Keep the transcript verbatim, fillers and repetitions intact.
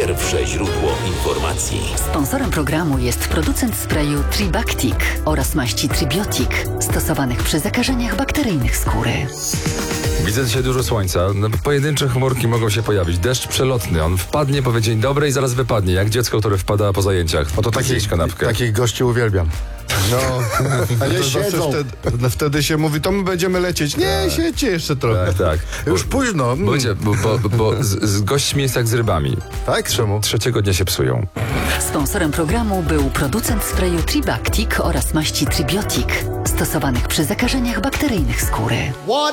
Pierwsze źródło informacji. Sponsorem programu jest producent sprayu Tribactic oraz maści Tribiotic, stosowanych przy zakażeniach bakteryjnych skóry. Widzę dzisiaj dużo słońca. No, pojedyncze chmurki mogą się pojawić. Deszcz przelotny. On wpadnie, powie dzień dobry i zaraz wypadnie. Jak dziecko, które wpada po zajęciach. O to takich, kanapkę. takich gości uwielbiam. No, a nie To zawsze siedzą. Wtedy, no wtedy się mówi, to my będziemy lecieć. Nie, siedźcie jeszcze trochę. Tak, tak. Już późno. Bo, wiecie, bo, bo, bo z, z gośćmi jest jak z rybami. Tak? Czemu? Trzeciego dnia się psują. Sponsorem programu był producent sprayu Tribactic oraz maści Tribiotic, stosowanych przy zakażeniach bakteryjnych skóry.